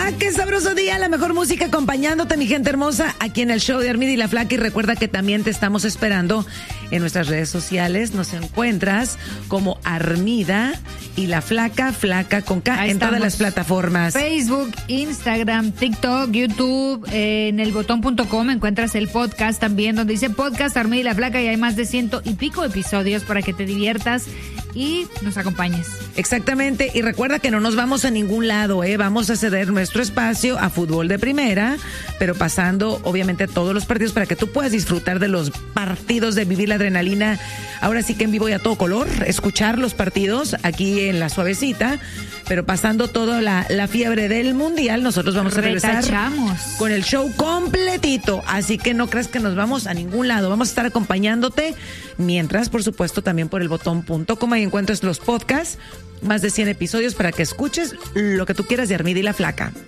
qué sabroso día, la mejor música acompañándote, mi gente hermosa, aquí en el show de Armida y la Flaca. Y recuerda que también te estamos esperando en nuestras redes sociales. Nos encuentras como Armida y la Flaca, Flaca con K, en todas las plataformas. Facebook, Instagram, TikTok, YouTube, en elbotón.com encuentras el podcast también, donde dice podcast Armida y la Flaca, y hay más de 100 y pico episodios para que te diviertas y nos acompañes. Exactamente, y recuerda que no nos vamos a ningún lado, vamos a ceder nuestro espacio a fútbol de primera, pero pasando obviamente todos los partidos para que tú puedas disfrutar de los partidos, de vivir la adrenalina, ahora sí que en vivo y a todo color, escuchar los partidos aquí en la suavecita, pero pasando toda la fiebre del mundial. Nosotros vamos a regresar con el show completito, así que no creas que nos vamos a ningún lado, vamos a estar acompañándote, mientras por supuesto también por elbotón.com ahí encuentras los podcasts, más de 100 episodios para que escuches lo que tú quieras de Armida y la Flaca.